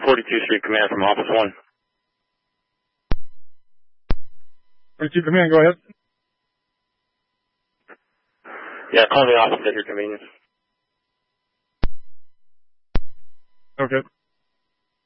42nd Street Command from Office 1. 42 Command, go ahead. Yeah, call the office at your convenience. Okay.